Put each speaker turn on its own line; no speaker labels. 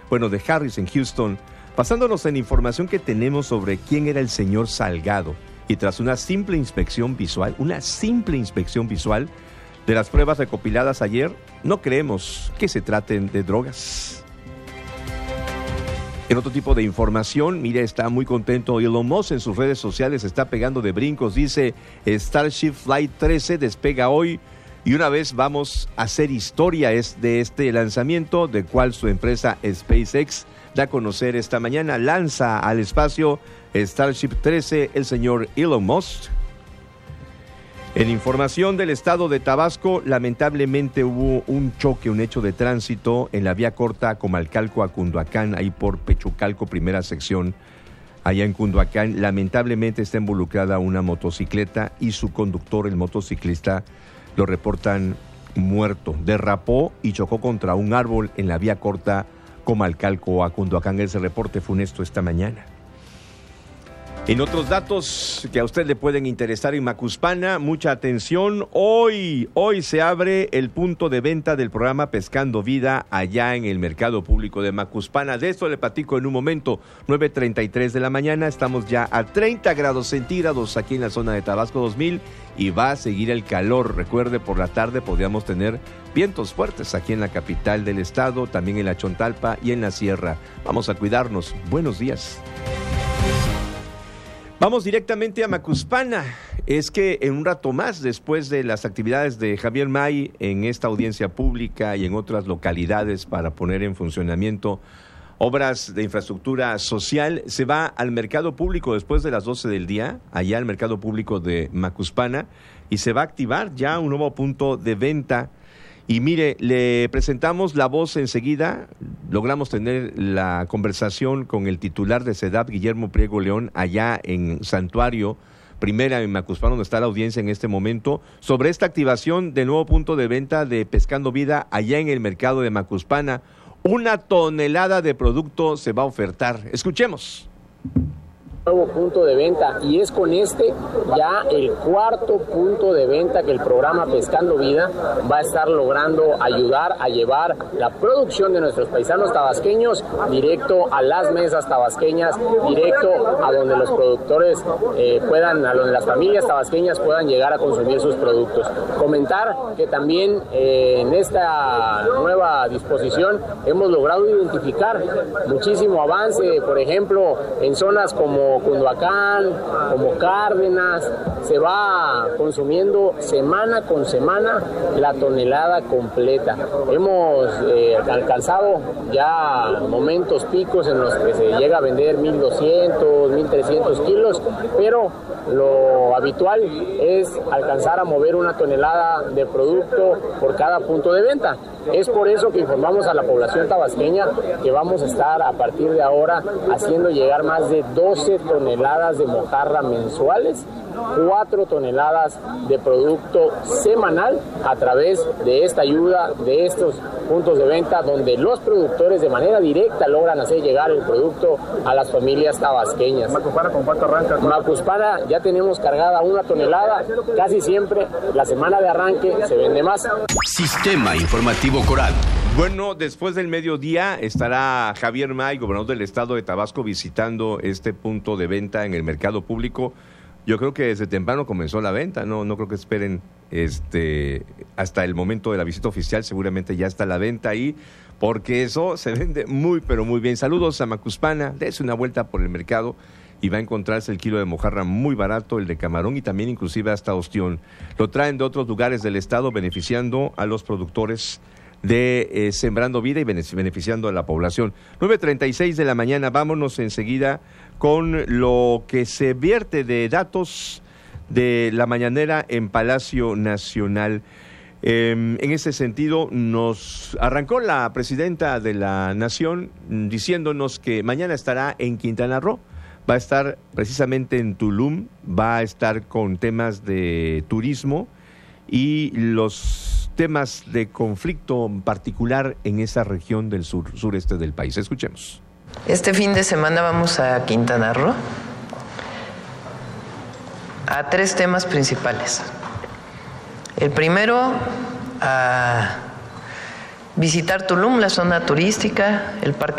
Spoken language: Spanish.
de Harris en Houston, basándonos en información que tenemos sobre quién era el señor Salgado. Y tras una simple inspección visual de las pruebas recopiladas ayer, no creemos que se traten de drogas. En otro tipo de información, mire, está muy contento Elon Musk en sus redes sociales, está pegando de brincos, dice Starship Flight 13 despega hoy y una vez vamos a hacer historia de este lanzamiento, de cual su empresa SpaceX da a conocer esta mañana, lanza al espacio Starship 13 el señor Elon Musk. En información del estado de Tabasco, lamentablemente hubo un choque, un hecho de tránsito en la vía corta Comalcalco a Cunduacán, ahí por Pechucalco, primera sección, allá en Cunduacán. Lamentablemente está involucrada una motocicleta y su conductor, el motociclista, lo reportan muerto. Derrapó y chocó contra un árbol en la vía corta Comalcalco a Cunduacán. Ese reporte funesto esta mañana. En otros datos que a usted le pueden interesar en Macuspana, mucha atención, hoy se abre el punto de venta del programa Pescando Vida allá en el Mercado Público de Macuspana. De esto le platico en un momento, 9:33 de la mañana, estamos ya a 30 grados centígrados aquí en la zona de Tabasco 2000 y va a seguir el calor. Recuerde, por la tarde podríamos tener vientos fuertes aquí en la capital del estado, también en la Chontalpa y en la Sierra. Vamos a cuidarnos. Buenos días. Vamos directamente a Macuspana. Es que en un rato más, después de las actividades de Javier May en esta audiencia pública y en otras localidades para poner en funcionamiento obras de infraestructura social, se va al mercado público después de las 12 del día, allá al mercado público de Macuspana, y se va a activar ya un nuevo punto de venta. Y mire, le presentamos la voz enseguida, logramos tener la conversación con el titular de CEDAP, Guillermo Priego León, allá en Santuario Primera, en Macuspana, donde está la audiencia en este momento, sobre esta activación del nuevo punto de venta de Pescando Vida allá en el mercado de Macuspana. 1 tonelada de producto se va a ofertar. Escuchemos.
Nuevo punto de venta, y es con este ya el 4.º punto de venta que el programa Pescando Vida va a estar logrando ayudar a llevar la producción de nuestros paisanos tabasqueños directo a las mesas tabasqueñas, directo a donde los productores a donde las familias tabasqueñas puedan llegar a consumir sus productos. Comentar que también en esta nueva disposición hemos logrado identificar muchísimo avance, por ejemplo, en zonas como Cunduacán, como Cárdenas, se va consumiendo semana con semana la tonelada completa. Hemos alcanzado ya momentos picos en los que se llega a vender 1,200, 1,300 kilos, pero lo habitual es alcanzar a mover 1 tonelada de producto por cada punto de venta. Es por eso que informamos a la población tabasqueña que vamos a estar a partir de ahora haciendo llegar más de 12 toneladas de mojarra mensuales, 4 toneladas de producto semanal a través de esta ayuda, de estos puntos de venta donde los productores de manera directa logran hacer llegar el producto a las familias tabasqueñas.
¿Macuspana con cuánto arranca?
Macuspana ya tenemos cargada 1 tonelada, casi siempre la semana de arranque se vende más.
Sistema Informativo Coral.
Bueno, después del mediodía estará Javier May, gobernador del estado de Tabasco, visitando este punto de venta en el mercado público. Yo creo que desde temprano comenzó la venta, no creo que esperen hasta el momento de la visita oficial, seguramente ya está la venta ahí, porque eso se vende muy, pero muy bien. Saludos a Macuspana, dése una vuelta por el mercado y va a encontrarse el kilo de mojarra muy barato, el de camarón y también inclusive hasta ostión. Lo traen de otros lugares del estado, beneficiando a los productores de Sembrando Vida y beneficiando a la población. 9:36 de la mañana, vámonos enseguida con lo que se vierte de datos de la mañanera en Palacio Nacional. En ese sentido, nos arrancó la presidenta de la Nación diciéndonos que mañana estará en Quintana Roo, va a estar precisamente en Tulum, va a estar con temas de turismo y los temas de conflicto particular en esa región del sureste del país. Escuchemos.
Este fin de semana vamos a Quintana Roo a 3 temas principales. El primero, a visitar Tulum, la zona turística, el Parque